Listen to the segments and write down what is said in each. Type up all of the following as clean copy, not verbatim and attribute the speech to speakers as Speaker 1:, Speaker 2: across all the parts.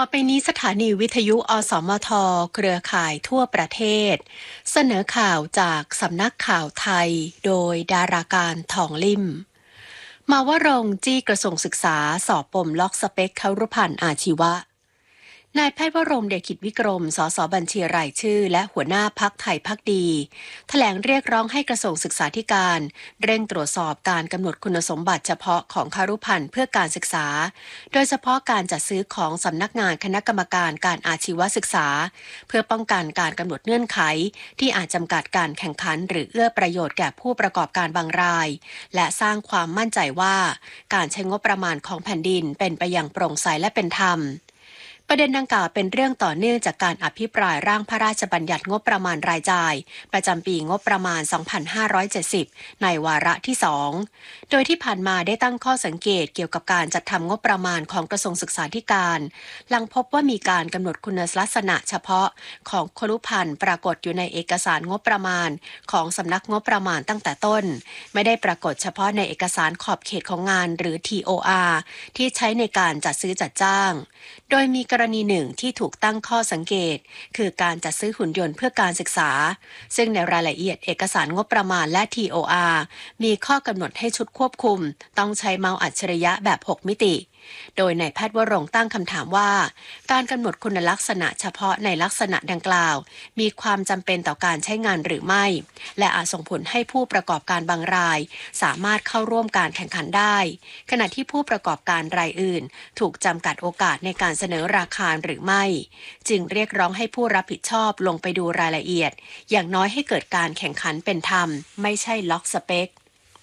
Speaker 1: ต่อไปนี้สถานีวิทยุอสมทเครือข่ายทั่วประเทศเสนอข่าวจากสำนักข่าวไทยโดยดาราการทองลิ่มมาวรงค์จี้กระทรวงศึกษาสอบปมล็อกสเปคครุพันธ์อาชีวะนายแพทย์วรงค์เดชกิจวิกรมสสบัญชีรายชื่อและหัวหน้าพรรคไทยพักดีแถลงเรียกร้องให้กระทรวงศึกษาธิการเร่งตรวจสอบการกำหนดคุณสมบัติเฉพาะของครุพันธ์เพื่อการศึกษาโดยเฉพาะการจัดซื้อของสำนักงานคณะกรรมการการอาชีวศึกษาเพื่อป้องกันการกำหนดเงื่อนไขที่อาจจำกัดการแข่งขันหรือเอื้อประโยชน์แก่ผู้ประกอบการบางรายและสร้างความมั่นใจว่าการใช้งบประมาณของแผ่นดินเป็นไปอย่างโปร่งใสและเป็นธรรมประเด็นดังกล่าวเป็นเรื่องต่อเนื่องจากการอภิปรายร่างพระราชบัญญัติงบประมาณรายจ่ายประจำปีงบประมาณ 2570 ในวาระที่ 2 โดยที่ผ่านมาได้ตั้งข้อสังเกตเกี่ยวกับการจัดทำงบประมาณของกระทรวงศึกษาธิการหลังพบว่ามีการกำหนดคุณลักษณะเฉพาะของครุพันธ์ปรากฏอยู่ในเอกสารงบประมาณของสำนักงบประมาณตั้งแต่ต้นไม่ได้ปรากฏเฉพาะในเอกสารขอบเขตของงานหรือ TOR ที่ใช้ในการจัดซื้อจัดจ้างโดยมีกรณีหนึ่งที่ถูกตั้งข้อสังเกตคือการจัดซื้อหุ่นยนต์เพื่อการศึกษาซึ่งในรายละเอียดเอกสารงบประมาณและ TOR มีข้อกำหนดให้ชุดควบคุมต้องใช้เมาส์อัจฉริยะแบบ 6 มิติโดยนายแพทย์วรงค์ตั้งคำถามว่าการกำหนดคุณลักษณะเฉพาะในลักษณะดังกล่าวมีความจำเป็นต่อการใช้งานหรือไม่และอาจส่งผลให้ผู้ประกอบการบางรายสามารถเข้าร่วมการแข่งขันได้ขณะที่ผู้ประกอบการรายอื่นถูกจำกัดโอกาสในการเสนอราคาหรือไม่จึงเรียกร้องให้ผู้รับผิดชอบลงไปดูรายละเอียดอย่างน้อยให้เกิดการแข่งขันเป็นธรรมไม่ใช่ล็อกสเปค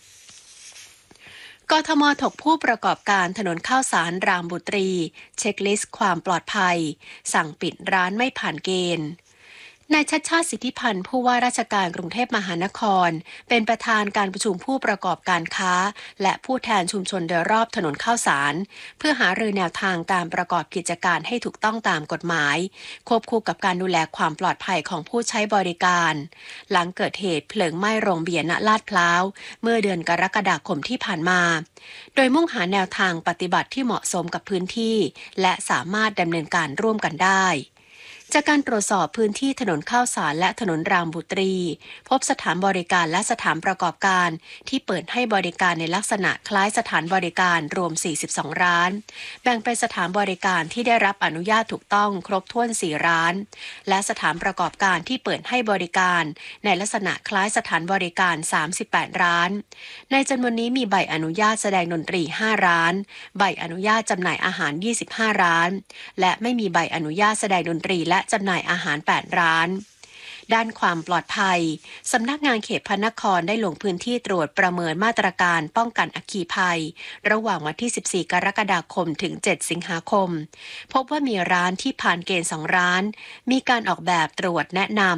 Speaker 1: กทม.ถกผู้ประกอบการถนนข้าวสารรามบุตรีเช็คลิสต์ความปลอดภัยสั่งปิดร้านไม่ผ่านเกณฑ์นายชัชชาติสิทธิพันธ์ผู้ว่าราชการกรุงเทพมหานครเป็นประธานการประชุมผู้ประกอบการค้าและผู้แทนชุมชนโดยรอบถนนข้าวสารเพื่อหารือแนวทางการประกอบกิจการให้ถูกต้องตามกฎหมายควบคู่กับการดูแลความปลอดภัยของผู้ใช้บริการหลังเกิดเหตุเพลิงไหม้โรงเบียร์ณลาดพร้าวเมื่อเดือนกรกฎาคมที่ผ่านมาโดยมุ่งหาแนวทางปฏิบัติที่เหมาะสมกับพื้นที่และสามารถดำเนินการร่วมกันได้จากการตรวจสอบพื้นที่ถนนข้าวสารและถนนรามบุตรีพบสถานบริการและสถานประกอบการที่เปิดให้บริการในลักษณะคล้ายสถานบริการรวม42ร้านแบ่งเป็นสถานบริการที่ได้รับอนุญาตถูกต้องครบถ้วน4ร้านและสถานประกอบการที่เปิดให้บริการในลักษณะคล้ายสถานบริการ38ร้านในจำนวนนี้มีใบอนุญาตแสดงดนตรี5ร้านใบอนุญาตจำหน่ายอาหาร25ร้านและไม่มีใบอนุญาตแสดงดนตรีและจำหน่ายอาหาร8ร้านด้านความปลอดภัยสำนักงานเขตพระนครได้ลงพื้นที่ตรวจประเมินมาตรการป้องกันอัคคีภัยระหว่างวันที่14กรกฎาคมถึง7สิงหาคมพบว่ามีร้านที่ผ่านเกณฑ์2ร้านมีการออกแบบตรวจแนะนำ